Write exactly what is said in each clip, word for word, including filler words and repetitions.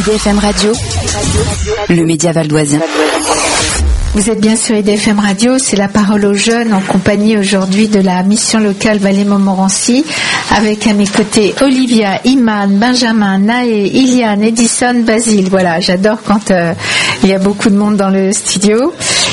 I D F M Radio, le média valdoisien. Vous êtes bien sur I D F M Radio, c'est la parole aux jeunes en compagnie aujourd'hui de la mission locale Vallée-Montmorency avec à mes côtés Olivia, Iman, Benjamin, Naé, Iliane, Edison, Basile. Voilà, j'adore quand euh, il y a beaucoup de monde dans le studio.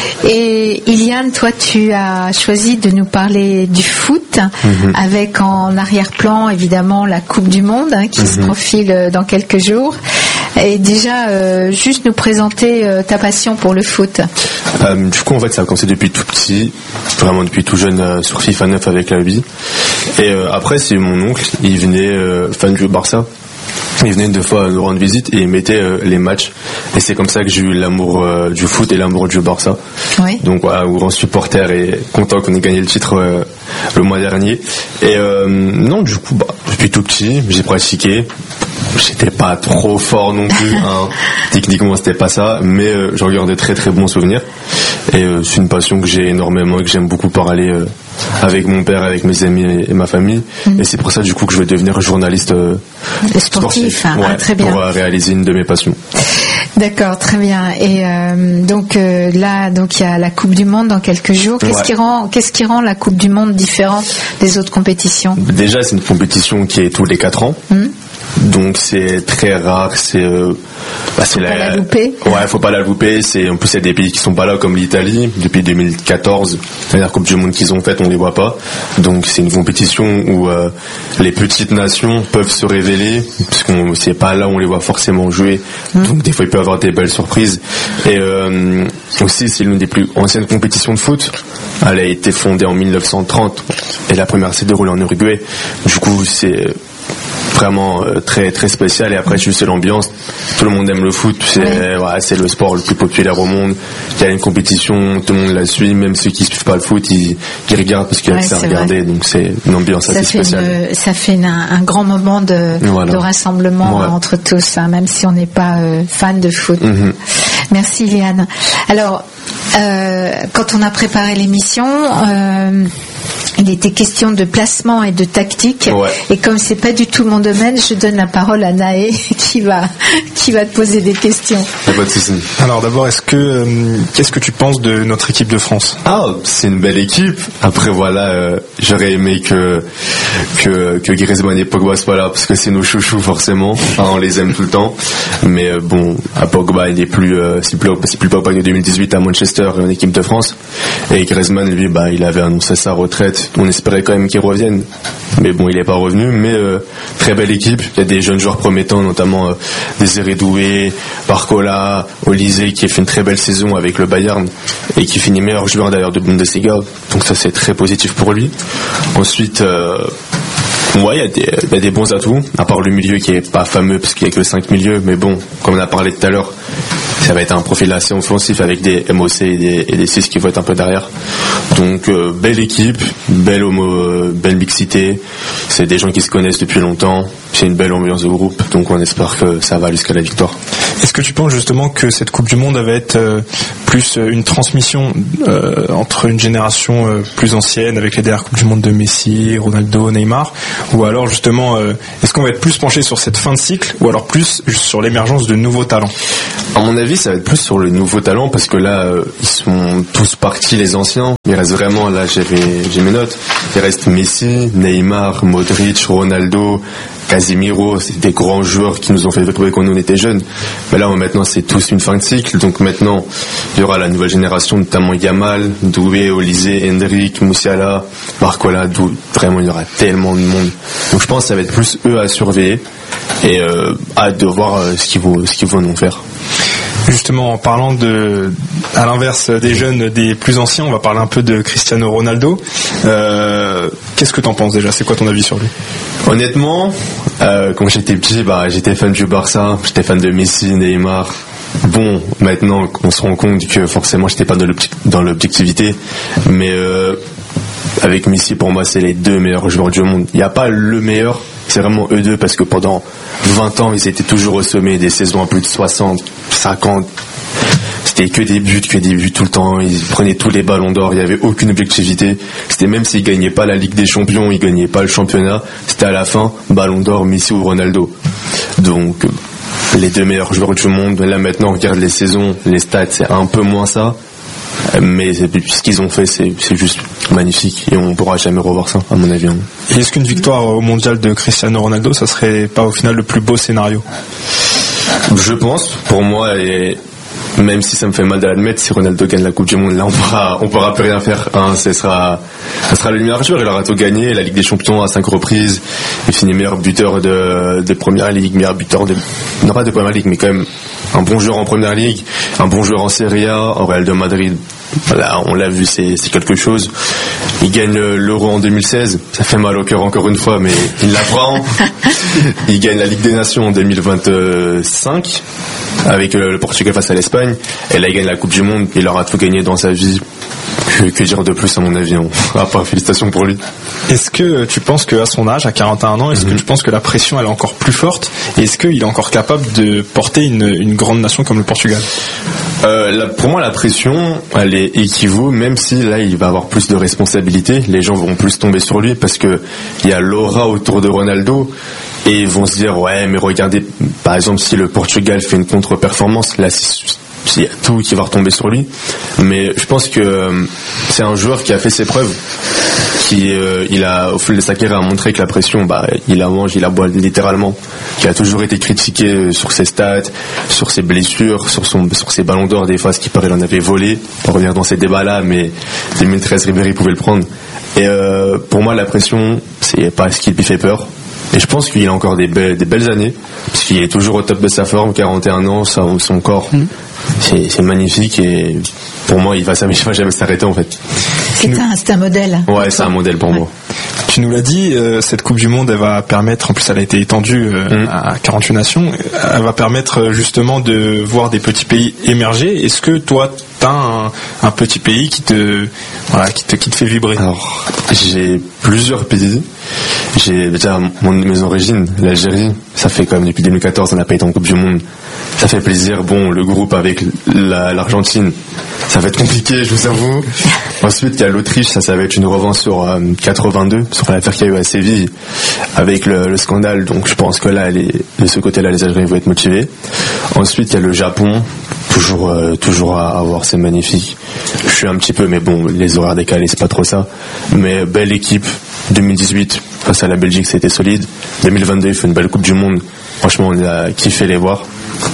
Et Iliane, toi tu as choisi de nous parler du foot mmh. avec en arrière-plan évidemment la Coupe du Monde hein, qui mmh. se profile dans quelques jours. Et déjà, euh, juste nous présenter euh, ta passion pour le foot. Euh, du coup, en fait, ça a commencé depuis tout petit, vraiment depuis tout jeune euh, sur FIFA neuf avec la vie. Et euh, après, c'est mon oncle, il venait euh, fan du Barça. Il venait deux fois nous rendre visite et il mettait euh, les matchs. Et c'est comme ça que j'ai eu l'amour euh, du foot et l'amour du Barça. Oui. Donc voilà, grand supporter et content qu'on ait gagné le titre euh, le mois dernier. Et euh, non, du coup, bah, depuis tout petit, j'ai pratiqué. J'étais pas trop fort non plus, hein. Techniquement c'était pas ça, mais euh, j'en garde des très très bons souvenirs. Et euh, c'est une passion que j'ai énormément et que j'aime beaucoup parler euh, avec mon père, avec mes amis et, et ma famille. Mmh. Et c'est pour ça du coup que je vais devenir journaliste euh, sportif, sportif hein, ouais, ah, très bien. Pour euh, réaliser une de mes passions. D'accord, très bien. Et euh, donc euh, là, donc il y a la Coupe du Monde dans quelques jours. Qu'est-ce ouais. qui rend, qu'est-ce qui rend la Coupe du Monde différente des autres compétitions ? Déjà, c'est une compétition qui est tous les quatre ans. Mmh. Donc c'est très rare, c'est euh, bah, c'est faut la, pas la louper. Ouais, faut pas la louper. C'est en plus il y a des pays qui sont pas là comme l'Italie depuis deux mille quatorze. La dernière Coupe du Monde qu'ils ont faite, on les voit pas. Donc c'est une compétition où euh, les petites nations peuvent se révéler parce qu'on c'est pas là où on les voit forcément jouer. Mmh. Donc des fois il peut y avoir des belles surprises. Et euh, aussi c'est l'une des plus anciennes compétitions de foot. Elle a été fondée en mille neuf cent trente et la première s'est déroulée en Uruguay. Du coup c'est vraiment euh, très très spécial. Et après tu sais l'ambiance, tout le monde aime le foot, c'est, ouais. Ouais, c'est le sport le plus populaire au monde. Il y a une compétition, tout le monde la suit, même ceux qui suivent pas le foot ils, ils regardent parce qu'il y a ouais, que ça à regarder, vrai. Donc c'est une ambiance ça assez spéciale une, ça fait une, un grand moment de, voilà. de rassemblement ouais. entre tous hein, même si on n'est pas euh, fan de foot. Mm-hmm. Merci Liane. Alors euh, quand on a préparé l'émission euh, il était question de placement et de tactique. Ouais. Et comme c'est pas du tout mon domaine, je donne la parole à Naé qui va qui va te poser des questions. Alors d'abord, est-ce que euh, qu'est-ce que tu penses de notre équipe de France ? Ah, c'est une belle équipe. Après voilà, euh, j'aurais aimé que que que Griezmann et Pogba soient là parce que c'est nos chouchous forcément. Enfin, on les aime tout le temps. Mais euh, bon, à Pogba, il est plus euh, c'est plus c'est plus Pogba de deux mille dix-huit à Manchester en équipe de France. Et Griezmann lui, bah il avait annoncé sa retraite. On espérait quand même qu'il revienne, mais bon, il n'est pas revenu. Mais euh, très belle équipe. Il y a des jeunes joueurs promettants, notamment euh, Désiré Doué, Barcola, Olysée, qui a fait une très belle saison avec le Bayern et qui finit meilleur joueur d'ailleurs de Bundesliga. Donc ça, c'est très positif pour lui. Ensuite, euh, ouais, il y a des, il y a des bons atouts. À part le milieu qui est pas fameux parce qu'il y a que cinq milieux, mais bon, comme on a parlé tout à l'heure, ça va être un profil assez offensif avec des M O C et des, et des six qui vont être un peu derrière. Donc euh, belle équipe, belle homo, euh, belle mixité. C'est des gens qui se connaissent depuis longtemps. C'est une belle ambiance de groupe. Donc on espère que ça va jusqu'à la victoire. Est-ce que tu penses justement que cette Coupe du Monde va être euh, plus une transmission euh, entre une génération euh, plus ancienne avec les dernières Coupes du Monde de Messi, Ronaldo, Neymar, ou alors justement euh, est-ce qu'on va être plus penché sur cette fin de cycle ou alors plus sur l'émergence de nouveaux talents ? À mon avis, ça va être plus sur le nouveau talent parce que là, euh, ils sont tous partis les anciens. Il reste vraiment, là, j'avais, j'ai mes notes. Il reste Messi, Neymar, Modric, Ronaldo, Casemiro. C'est des grands joueurs qui nous ont fait trouver quand on était jeunes. Mais là, maintenant, c'est tous une fin de cycle. Donc maintenant, il y aura la nouvelle génération, notamment Yamal, Doué, Olysée, Hendrick, Musiala, Barcola. Dou... Vraiment, il y aura tellement de monde. Donc je pense que ça va être plus eux à surveiller et euh, hâte de voir euh, ce qu'ils vont, ce qu'ils vont nous faire. Justement, en parlant de, à l'inverse des jeunes, des plus anciens, on va parler un peu de Cristiano Ronaldo. Euh, qu'est-ce que t'en penses déjà ? C'est quoi ton avis sur lui ? Honnêtement, euh, quand j'étais petit, bah, j'étais fan du Barça, j'étais fan de Messi, Neymar. Bon, maintenant, on se rend compte que forcément, j'étais pas dans, l'object- dans l'objectivité, mais euh, avec Messi, pour moi, c'est les deux meilleurs joueurs du monde. Il n'y a pas le meilleur, c'est vraiment eux deux, parce que pendant vingt ans, ils étaient toujours au sommet, des saisons à plus de soixante, cinquante. C'était que des buts, que des buts tout le temps. Ils prenaient tous les ballons d'or. Il n'y avait aucune objectivité. C'était même s'ils gagnaient pas la Ligue des Champions, ils gagnaient pas le championnat. C'était à la fin, ballon d'or, Messi ou Ronaldo. Donc, les deux meilleurs joueurs du monde. Là maintenant, on regarde les saisons, les stats, c'est un peu moins ça. Mais ce qu'ils ont fait, c'est, c'est juste magnifique et on pourra jamais revoir ça, à mon avis. Et est-ce qu'une victoire au mondial de Cristiano Ronaldo, ça serait pas au final le plus beau scénario? Je pense, pour moi, et même si ça me fait mal de l'admettre, si Ronaldo gagne la Coupe du Monde, là on pourra, on pourra plus rien faire. Hein. Ce sera, ce sera le meilleur joueur. Il aura tout gagné, la Ligue des Champions à cinq reprises. Il finit meilleur buteur de, de Première Ligue, meilleur buteur de, non pas de Première Ligue, mais quand même un bon joueur en Première Ligue, un bon joueur en Serie A, au Real de Madrid. Voilà, on l'a vu, c'est, c'est quelque chose. Il gagne l'Euro en deux mille seize, ça fait mal au cœur encore une fois, mais il la prend. Il gagne la Ligue des Nations en deux mille vingt-cinq avec le Portugal face à l'Espagne, et là il gagne la Coupe du Monde. Il aura tout gagné dans sa vie. Que, que dire de plus, à mon avis, à part félicitations pour lui. Est-ce que tu penses qu'à son âge, à quarante et un ans, est-ce mm-hmm. que tu penses que la pression elle est encore plus forte, et est-ce qu'il est encore capable de porter une, une grande nation comme le Portugal? euh, la, Pour moi, la pression elle est équivaut, même si là il va avoir plus de responsabilités. Les gens vont plus tomber sur lui parce que il y a l'aura autour de Ronaldo. Et ils vont se dire, ouais, mais regardez, par exemple, si le Portugal fait une contre-performance, là, il y a tout qui va retomber sur lui. Mais je pense que euh, c'est un joueur qui a fait ses preuves, qui, euh, il a, au fil de sa carrière, a montré que la pression, bah, il la mange, il la boit littéralement. Qui a toujours été critiqué sur ses stats, sur ses blessures, sur son, sur ses ballons d'or, des fois, ce qui paraît, il en avait volé. On revient dans ces débats-là, mais deux mille treize, Ribéry pouvait le prendre. Et euh, pour moi, la pression, c'est pas ce qui lui fait peur. Et je pense qu'il a encore des belles, des belles années, parce qu'il est toujours au top de sa forme, quarante et un ans, ça, son corps, mmh. c'est, c'est magnifique, et pour moi, il va, il va jamais s'arrêter en fait. C'est un, c'est un modèle. Ouais, c'est un modèle pour ouais. moi. Tu nous l'as dit, euh, cette Coupe du Monde, elle va permettre, en plus elle a été étendue euh, mmh. à quarante-huit nations, elle va permettre justement de voir des petits pays émerger. Est-ce que toi, t'as un, un petit pays qui te, voilà, qui te, qui te fait vibrer? Alors, j'ai plusieurs pays. J'ai déjà mon, mes origines, l'Algérie. Ça fait quand même depuis deux mille quatorze, on n'a pas été en Coupe du Monde. Ça fait plaisir. Bon, le groupe avec la, l'Argentine, ça va être compliqué, je vous avoue. Ensuite, il y a l'Autriche, ça, ça va être une revanche sur euh, quatre-vingt-deux, sur l'affaire qu'il y a eu à Séville, avec le, le scandale. Donc, je pense que là, les, de ce côté-là, les Algériens vont être motivés. Ensuite, il y a le Japon, toujours, euh, toujours à, à voir, c'est magnifique. Je suis un petit peu, mais bon, les horaires décalés, c'est pas trop ça. Mais belle équipe. deux mille dix-huit, face à la Belgique, c'était solide. deux mille vingt-deux, il fait une belle Coupe du Monde. Franchement, on a kiffé les voir.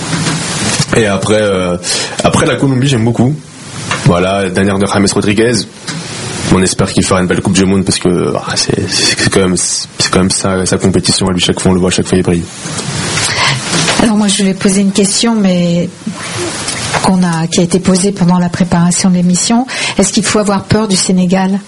Et après, euh, après la Colombie, j'aime beaucoup. Voilà, la dernière de James Rodriguez. On espère qu'il fera une belle Coupe du Monde parce que ah, c'est, c'est quand même, c'est quand même sa, sa compétition à lui. Chaque fois, on le voit, chaque fois, il brille. Alors moi, je vais poser une question, mais qu'on a, qui a été posée pendant la préparation de l'émission. Est-ce qu'il faut avoir peur du Sénégal?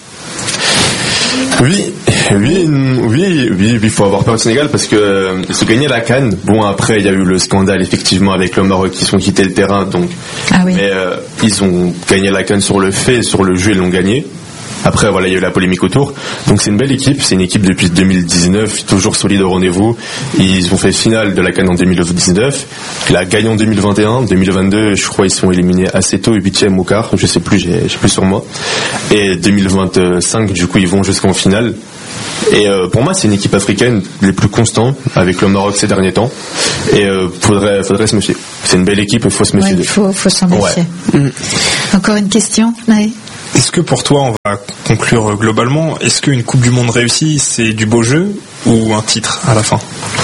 Oui, oui, oui, oui, il faut avoir peur du Sénégal parce que ils ont gagné la CAN. Bon, après, il y a eu le scandale effectivement avec le Maroc qui sont quittés le terrain, donc. Ah oui. Mais euh, ils ont gagné la CAN sur le fait, sur le jeu, ils l'ont gagné. Après, voilà, il y a eu la polémique autour. Donc c'est une belle équipe, c'est une équipe depuis deux mille dix-neuf, toujours solide au rendez-vous. Ils ont fait finale de la CAN en deux mille dix-neuf, la gagne en deux mille vingt et un, deux mille vingt-deux, je crois ils sont éliminés assez tôt, huitième au quart, je sais plus, j'ai, j'ai plus sur moi. Et deux mille vingt-cinq, du coup, ils vont jusqu'en finale. Et euh, pour moi, c'est une équipe africaine les plus constants avec le Maroc ces derniers temps. Et euh, faudrait, faudrait se méfier. C'est une belle équipe, il faut se méfier. Ouais, il faut, faut s'en méfier. Ouais. Mmh. Encore une question? Oui. Est-ce que pour toi, on va conclure globalement, est-ce qu'une Coupe du Monde réussie, c'est du beau jeu ou un titre à la fin?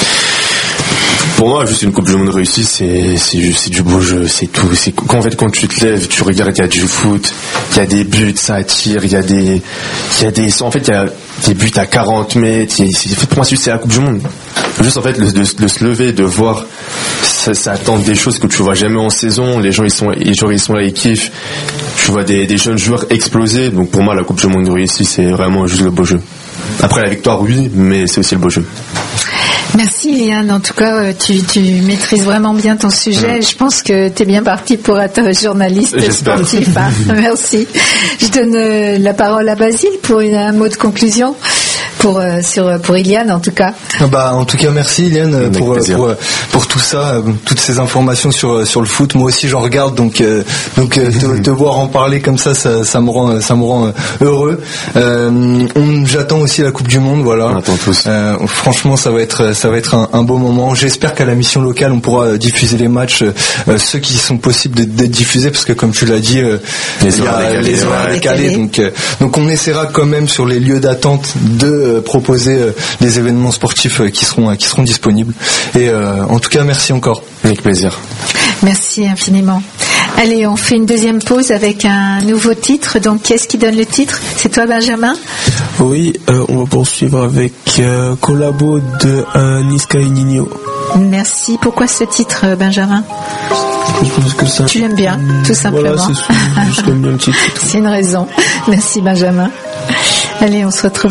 Pour moi, juste une Coupe du Monde réussie, c'est, c'est juste, c'est du beau jeu, c'est tout. C'est, en fait, quand tu te lèves, tu regardes, il y a du foot, il y a des buts, ça tire, il y a des, il y a des, en fait, il y a des buts à quarante mètres, c'est, pour moi, c'est la Coupe du Monde. Juste, en fait, de, de, de se lever, de voir, ça, ça attend des choses que tu vois jamais en saison, les gens, ils sont, les gens, ils sont là, ils kiffent. Tu vois des, des jeunes joueurs exploser, donc pour moi, la Coupe du Monde réussie, c'est vraiment juste le beau jeu. Après, la victoire, oui, mais c'est aussi le beau jeu. Merci Liane, en tout cas tu, tu maîtrises vraiment bien ton sujet. Je pense que tu es bien parti pour être journaliste J'espère. sportif. Hein. Merci. Je donne la parole à Basile pour une, un mot de conclusion. pour euh, sur pour Iliane en tout cas. Bah en tout cas merci Iliane pour, pour pour tout ça, toutes ces informations sur sur le foot. Moi aussi j'en regarde, donc euh, donc euh, te, te voir en parler comme ça, ça, ça me rend ça me rend heureux. Euh, on, j'attends aussi la Coupe du Monde, voilà. On attend tous. Euh, franchement ça va être ça va être un, un beau moment. J'espère qu'à la mission locale on pourra diffuser les matchs, euh, ceux qui sont possibles d'être, d'être diffusés, parce que comme tu l'as dit, euh, les il y a les horaires décalés, donc euh, donc on essaiera quand même sur les lieux d'attente de euh, proposer euh, des événements sportifs euh, qui seront euh, qui seront disponibles. Et euh, en tout cas merci encore. Avec plaisir. Merci infiniment. Allez, on fait une deuxième pause avec un nouveau titre. Donc, qui est-ce qui donne le titre? C'est toi, Benjamin? Oui, euh, on va poursuivre avec euh, collabo de euh, Niska et Nino. Merci. Pourquoi ce titre, Benjamin? Je pense que ça... Tu l'aimes bien, tout simplement. Voilà, c'est, je l'aime bien le titre. C'est une raison. Merci, Benjamin. Allez, on se retrouve.